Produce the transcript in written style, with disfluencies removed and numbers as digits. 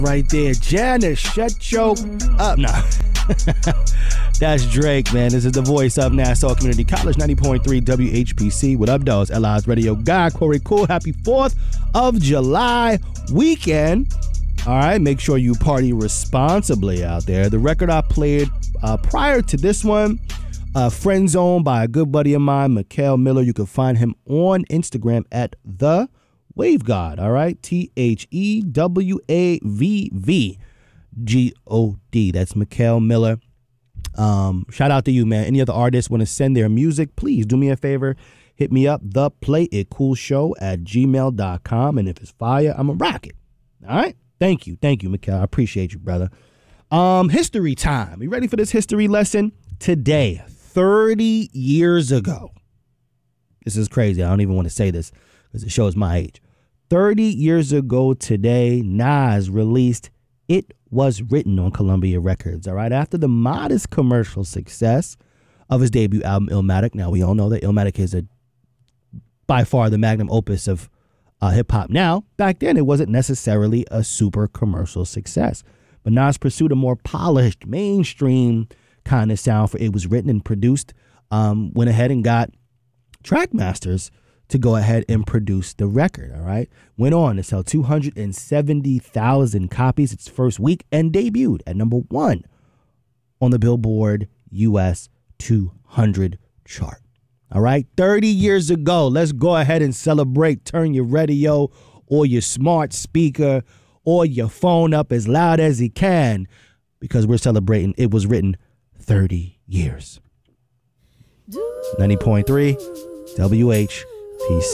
Right there, Janice, shut your up. Nah. That's Drake, man. This is The Voice of Nassau Community College, 90.3 WHPC. What up, dogs? LI's Radio Guy, Corey Cool. Happy 4th of July weekend. All right, make sure you party responsibly out there. The record I played prior to this one, Friend Zone by a good buddy of mine, Mikael Miller. You can find him on Instagram at The Wave God, all right? THEWAVVGOD. That's Mikael Miller. Shout out to you, man. Any other artists want to send their music, please do me a favor. Hit me up, theplayitcoolshow@gmail.com. And if it's fire, I'm going to rock it. All right? Thank you, Mikael. I appreciate you, brother. History time. You ready for this history lesson? Today, 30 years ago. This is crazy. I don't even want to say this because it shows my age. 30 years ago today, Nas released It Was Written on Columbia Records. All right. After the modest commercial success of his debut album, Illmatic. Now, we all know that Illmatic is by far the magnum opus of hip hop. Now, back then, it wasn't necessarily a super commercial success. But Nas pursued a more polished, mainstream kind of sound for It Was Written and produced, went ahead and got Trackmasters to go ahead and produce the record, all right? Went on to sell 270,000 copies its first week and debuted at number 1 on the Billboard US 200 chart. All right, 30 years ago, let's go ahead and celebrate. Turn your radio or your smart speaker or your phone up as loud as you can because we're celebrating It Was Written 30 years. 90.3 WHPC.